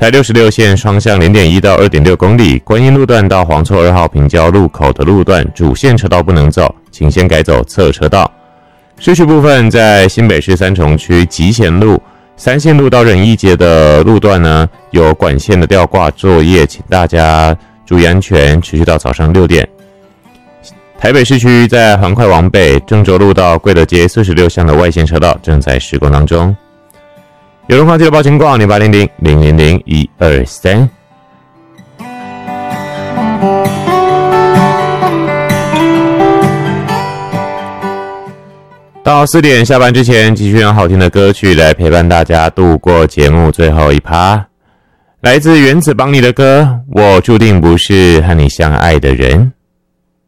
台66线双向 0.1 到 2.6 公里，观音路段到黄厝2号平交路口的路段主线车道不能走，请先改走侧车道。市区部分在新北市三重区集贤路、三线路到仁义街的路段呢，有管线的吊挂作业，请大家注意安全，持续到早上6点。台北市区在环快往北，郑州路到贵德街46巷的外线车道正在施工当中。有人况记得报情况0800-000-123。到4点下班之前，继续用好听的歌曲来陪伴大家度过节目最后一趴。来自原子邦尼的歌《我注定不是和你相爱的人》。